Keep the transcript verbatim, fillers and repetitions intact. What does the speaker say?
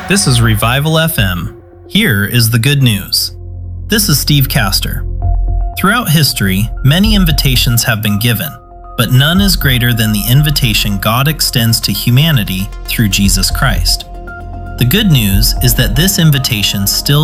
This is Revival F M. Here is the good news. This is Steve Castor. Throughout history, many invitations have been given, but none is greater than the invitation God extends to humanity through Jesus Christ. The good news is that this invitation still